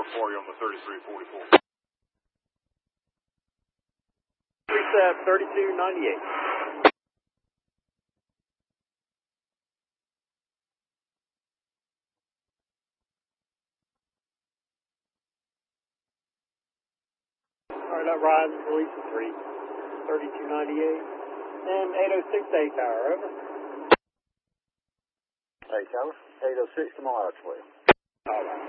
for you on the 3344. Preset 3298. Alright, that rise is releasing 3298. And 806 to 8 tower, over. Hey, tower, 806, come on out for you. Alright.